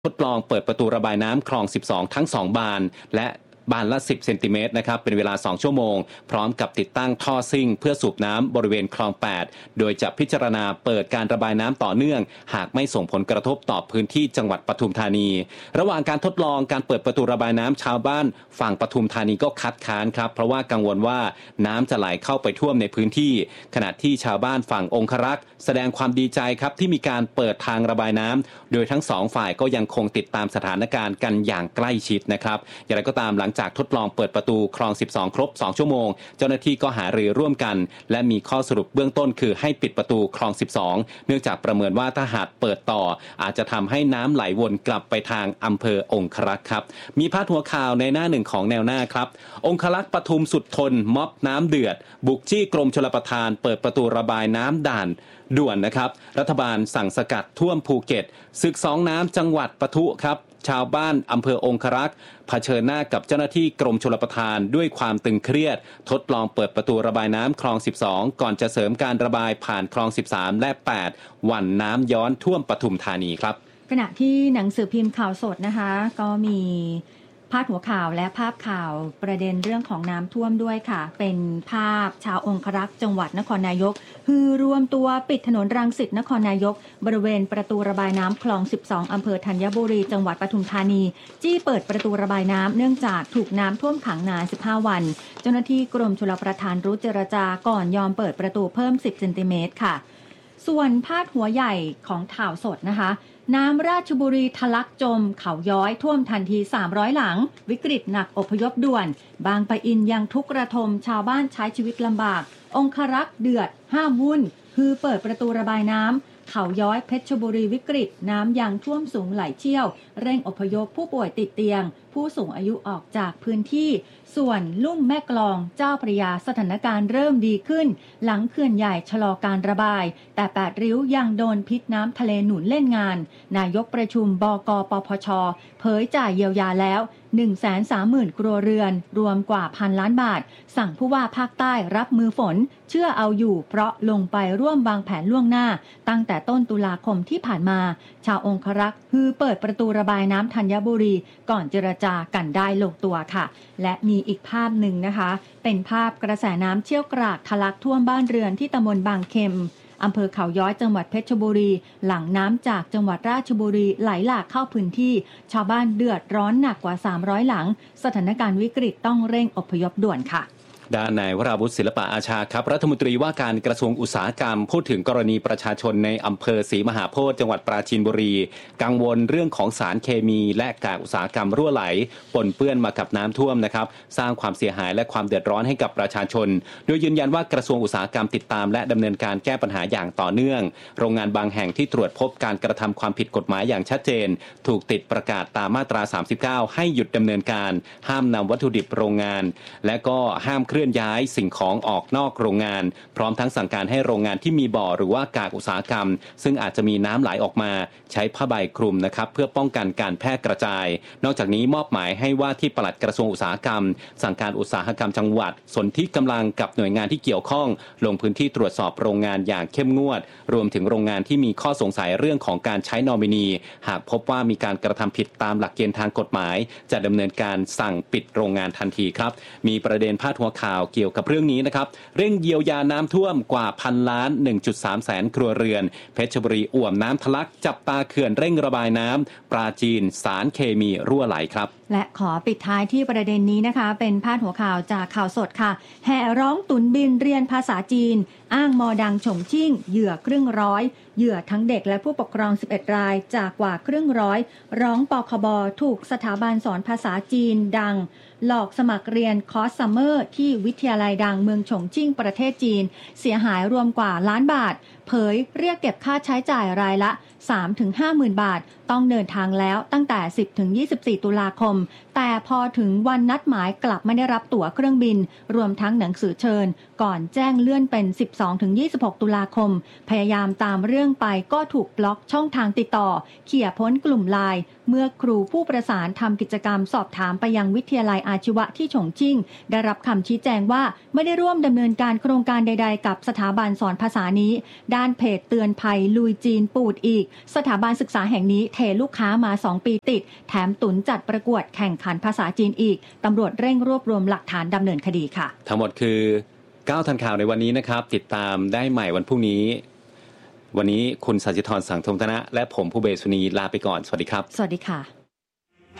ทดลองเปิดประตูระบายน้ำคลอง12ทั้ง2บานและบานละ10เซนติเมตรนะครับเป็นเวลา2ชั่วโมงพร้อมกับติดตั้งท่อซิ่งเพื่อสูบน้ำบริเวณคลอง8โดยจะพิจารณาเปิดการระบายน้ำต่อเนื่องหากไม่ส่งผลกระทบต่อพื้นที่จังหวัดปทุมธานีระหว่างการทดลองการเปิดประตูระบายน้ำชาวบ้านฝั่งปทุมธานีก็คัดค้านครับเพราะว่ากังวลว่าน้ำจะไหลเข้าไปท่วมในพื้นที่ขณะที่ชาวบ้านฝั่งองครักษ์แสดงความดีใจครับที่มีการเปิดทางระบายน้ำโดยทั้ง2ฝ่ายก็ยังคงติดตามสถานการณ์กันอย่างใกล้ชิดนะครับอย่างไรก็ตามหลังจากทดลองเปิดประตูคลอง12ครบ2ชั่วโมงเจ้าหน้าที่ก็หารือร่วมกันและมีข้อสรุปเบื้องต้นคือให้ปิดประตูคลอง12เนื่องจากประเมินว่าถ้าหากเปิดต่ออาจจะทำให้น้ำไหลวนกลับไปทางอำเภอองครักษ์ครับมีพาดหัวข่าวในหน้าหนึ่งของแนวหน้าครับองครักษ์ปทุมสุดทนม็อบน้ำเดือดบุกจี้กรมชลประทานเปิดประตูระบายน้ำด่านด่วนนะครับรัฐบาลสั่งสกัดท่วมภูเก็ตศึก2น้ำจังหวัดปทุครับชาวบ้านอำเภอองครักษ์เผชิญหน้ากับเจ้าหน้าที่กรมชลประทานด้วยความตึงเครียดทดลองเปิดประตูระบายน้ำคลอง12ก่อนจะเสริมการระบายผ่านคลอง13และ8วันน้ำย้อนท่วมปทุมธานีครับขณะที่หนังสือพิมพ์ข่าวสดนะคะก็มีพาดหัวข่าวและภาพข่าวประเด็นเรื่องของน้ำท่วมด้วยค่ะเป็นภาพชาวองครักษ์จังหวัดนครนายกฮือรวมตัวปิดถนนรังสิตนครนายกบริเวณประตูระบายน้ำคลอง12อำเภอธัญบุรีจังหวัดปทุมธานีจี้เปิดประตูระบายน้ำเนื่องจากถูกน้ำท่วมขังนาน15วันเจ้าหน้าที่กรมชลประทานรู้เจรจาก่อนยอมเปิดประตูเพิ่ม10เซนติเมตรค่ะส่วนพาดหัวใหญ่ของข่าวสดนะคะน้ำราชบุรีทะลักจมเขาย้อยท่วมทันที300หลังวิกฤตหนักอพยพด่วนบางปะอินยังทุกข์ระทมชาวบ้านใช้ชีวิตลำบากองครักษ์เดือดห้ามวุ่นคือเปิดประตูระบายน้ำเขาย้อยเพชรบุรีวิกฤตน้ำยังท่วมสูงไหลเชี่ยวเร่งอพยพผู้ป่วยติดเตียงผู้สูงอายุออกจากพื้นที่ส่วนลุ่มแม่กลองเจ้าพระยาสถานการณ์เริ่มดีขึ้นหลังเขื่อนใหญ่ชะลอการระบายแต่8ริ้วยังโดนพิษน้ำทะเลหนุนเล่นงานนายกประชุมบก.ปปช.เผยจ่ายเยียวยาแล้ว 130,000 ครัวเรือนรวมกว่า1,000 ล้านบาทสั่งผู้ว่าภาคใต้รับมือฝนเชื่อเอาอยู่เพราะลงไปร่วมวางแผนล่วงหน้าตั้งแต่ต้นตุลาคมที่ผ่านมาชาวองครักษ์ฮือเปิดประตูระบายน้ำธัญบุรีก่อนเจรจากันได้ลงตัวค่ะและมีอีกภาพหนึ่งนะคะเป็นภาพกระแสน้ำเชี่ยวกรากทะลักท่วมบ้านเรือนที่ตำบลบางเข็มอำเภอเขาย้อยจังหวัดเพชรบุรีหลังน้ำจากจังหวัดราชบุรีไหลหลากเข้าพื้นที่ชาวบ้านเดือดร้อนหนักกว่า300หลังสถานการณ์วิกฤตต้องเร่งอพยพด่วนค่ะด้านนายวราวุฒิศิลปะอาชาครับรัฐมนตรีว่าการกระทรวงอุตสาหกรรมพูดถึงกรณีประชาชนในอำเภอศรีมหาโพธิ์จังหวัดปราจีนบุรีกังวลเรื่องของสารเคมีและกากอุตสาหกรรมรั่วไหลปนเปื้อนมากับน้ำท่วมนะครับสร้างความเสียหายและความเดือดร้อนให้กับประชาชนโดยยืนยันว่ากระทรวงอุตสาหกรรมติดตามและดำเนินการแก้ปัญหาอย่างต่อเนื่องโรงงานบางแห่งที่ตรวจพบการกระทำความผิดกฎหมายอย่างชัดเจนถูกติดประกาศตามมาตรา39ให้หยุดดำเนินการห้ามนำวัตถุดิบโรงงานและก็ห้ามเคลื่อนย้ายสิ่งของออกนอกโรงงานพร้อมทั้งสั่งการให้โรงงานที่มีบ่อหรือว่ากากอุตสาหกรรมซึ่งอาจจะมีน้ำไหลออกมาใช้ผ้าใบคลุมนะครับเพื่อป้องกันการแพร่กระจายนอกจากนี้มอบหมายให้ว่าที่ปลัดกระทรวงอุตสาหกรรมสั่งการอุตสาหกรรมจังหวัดสนธิกำลังกับหน่วยงานที่เกี่ยวข้องลงพื้นที่ตรวจสอบโรงงานอย่างเข้มงวดรวมถึงโรงงานที่มีข้อสงสัยเรื่องของการใช้นอมินีหากพบว่ามีการกระทำผิดตามหลักเกณฑ์ทางกฎหมายจะดำเนินการสั่งปิดโรงงานทันทีครับมีประเด็นพาดหัวข่าวเกี่ยวกับเรื่องนี้นะครับเร่งเยียวยาน้ำท่วมกว่า1,000 ล้าน 1.3 แสนครัวเรือนเพชรบุรีอ่วมน้ำทะลักจับตาเขื่อนเร่งระบายน้ำปราจีนสารเคมีรั่วไหลครับและขอปิดท้ายที่ประเด็นนี้นะคะเป็นพาดหัวข่าวจากข่าวสดค่ะแห่ร้องตุนบินเรียนภาษาจีนอ้างมอดังฉงชิ่งเหยื่อครึ่งร้อยเหยื่อทั้งเด็กและผู้ปกครอง11รายจากกว่าครึ่งร้อยร้องปคบ.ถูกสถาบันสอนภาษาจีนดังหลอกสมัครเรียนคอร์สซัมเมอร์ที่วิทยาลัยดังเมืองฉงชิ่งประเทศจีนเสียหายรวมกว่าล้านบาทเผยเรียกเก็บค่าใช้จ่ายรายละ 3-50,000 บาทต้องเดินทางแล้วตั้งแต่ 10-24 ตุลาคมแต่พอถึงวันนัดหมายกลับไม่ได้รับตั๋วเครื่องบินรวมทั้งหนังสือเชิญก่อนแจ้งเลื่อนเป็น 12-26 ตุลาคมพยายามตามเรื่องไปก็ถูกบล็อกช่องทางติดต่อเขี่ยพ้นกลุ่มไลน์เมื่อครูผู้ประสานทำกิจกรรมสอบถามไปยังวิทยาลัยอาชีวะที่ฉงชิ่งได้รับคำชี้แจงว่าไม่ได้ร่วมดำเนินการโครงการใดๆกับสถาบันสอนภาษานี้ด้านด้านเพจเตือนภัยลุยจีนปูดอีกสถาบันศึกษาแห่งนี้เทลูกค้ามา2 ปีติดแถมตุนจัดประกวดแข่งขันภาษาจีนอีกตำรวจเร่งรวบรวมหลักฐานดำเนินคดีค่ะทั้งหมดคือ9ทันข่าวในวันนี้นะครับติดตามได้ใหม่วันพรุ่งนี้วันนี้คุณสัจจิธรสังทมธนะและผมผู้เบสุนีลาไปก่อนสวัสดีครับสวัสดีค่ะ